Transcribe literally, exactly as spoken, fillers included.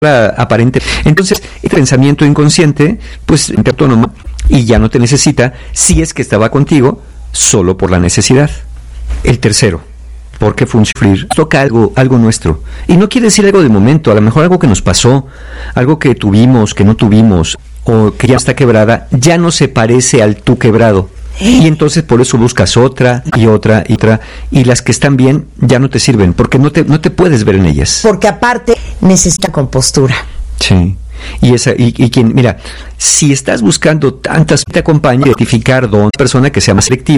aparente. Entonces, el pensamiento inconsciente, pues, es autónomo y ya no te necesita si es que estaba contigo solo por la necesidad. El tercero, porque funciona, toca algo, algo nuestro. Y no quiere decir algo de momento, a lo mejor algo que nos pasó, algo que tuvimos, que no tuvimos, o que ya está quebrada, ya no se parece al tú quebrado. Y entonces por eso buscas otra y otra y otra, y las que están bien ya no te sirven, porque no te, no te puedes ver en ellas. Porque aparte necesita compostura. Sí. Y esa, y, y quien, mira, si estás buscando tantas, te acompaña a identificar dos personas que sea más selectiva.